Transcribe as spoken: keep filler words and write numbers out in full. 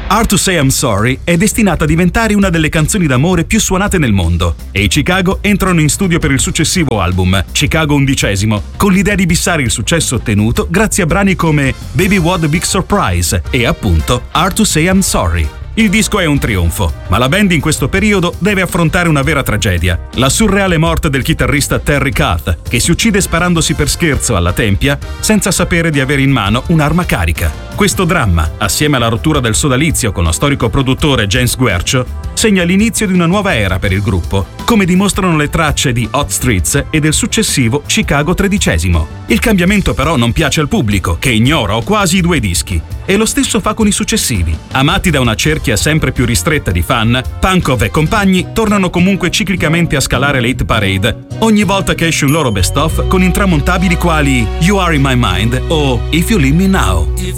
Hard to Say I'm Sorry è destinata a diventare una delle canzoni d'amore più suonate nel mondo e i Chicago entrano in studio per il successivo album, Chicago undicesimo, con l'idea di bissare il successo ottenuto grazie a brani come Baby What a Big Surprise e appunto Hard to Say I'm Sorry. Il disco è un trionfo, ma la band in questo periodo deve affrontare una vera tragedia, la surreale morte del chitarrista Terry Kath, che si uccide sparandosi per scherzo alla tempia senza sapere di avere in mano un'arma carica. Questo dramma, assieme alla rottura del sodalizio con lo storico produttore James Guercio, segna l'inizio di una nuova era per il gruppo, come dimostrano le tracce di Hot Streets e del successivo Chicago tredicesimo. Il cambiamento però non piace al pubblico, che ignora o quasi i due dischi, e lo stesso fa con i successivi. Amati da una cerchia sempre più ristretta di fan, Pankov e compagni tornano comunque ciclicamente a scalare le hit parade, ogni volta che esce un loro best-of con intramontabili quali You Are in My Mind o If You Leave Me Now.